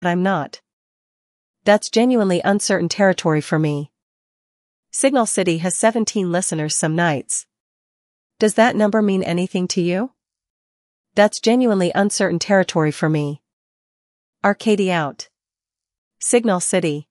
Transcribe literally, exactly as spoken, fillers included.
I'm not. That's genuinely uncertain territory for me. Signal City has seventeen listeners some nights. Does that number mean anything to you? That's genuinely uncertain territory for me. Arcady out. Signal City.